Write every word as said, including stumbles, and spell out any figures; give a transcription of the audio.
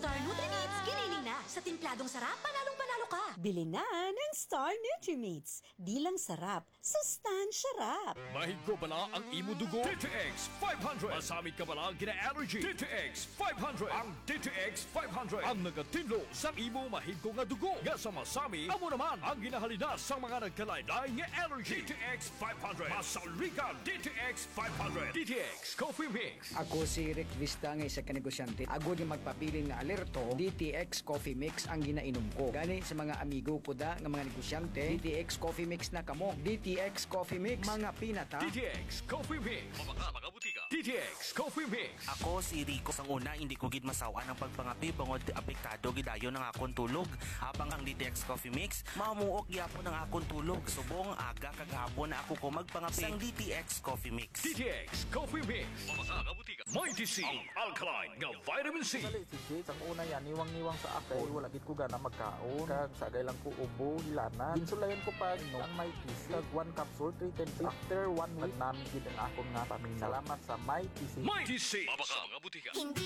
Star Nutri-Meats, giniling na. Sa timpladong sarap, panalong-panalo ka. Bili na ng Star Nutri-Meats. Di lang sarap, sustansya rap. Mahig ko bala ang imo dugo? D T X five hundred. Masamit ka bala ang gina-allergy? D T X five hundred. Ang D T X five hundred. Ang nagatinlo sa imo mahig ko nga dugo. Nga sa masami, amo naman ang ginahalina sa mga nagkalaylay nga allergy. D T X five hundred. Masalrika D T X five hundred. D T X Coffee Mix. Ako si Rick Vista nga isa ka negosyante. Agod yung magpapili nga alerto, D T X Coffee Mix ang ginainom ko. Gani sa mga amigo ko da nga mga negosyante, D T X Coffee Mix na kamo. D T X Coffee Mix, mga pinata. D T X Coffee Mix. Mabaka mga butika. D T X Coffee Mix. Ako si Rico. Sang una, hindi ko gid masawa ng pagpangapi bangod apektado gidayon ng akong tulog. Habang ang D T X Coffee Mix, mamuok gyapon ng akong tulog. Subong aga kagahapon na ako ko magpangapi sang D T X Coffee Mix. D T X Coffee Mix. Mabaka mga butika. Mighty C. Ang alkaline nga vitamin C. Dali si Jade, ang una yan, niwang-niwang sa akin. Wala gid ko gana magkaon. Kag sagay lang ko ubo, hilana. Insulayan ko pa no, ang My T C. Kag one capsule, three ten p. After one week, namin gid ang akong nga pamilya. Salamat sa My T C. Mighty C. Mabaka mga butika. Hindi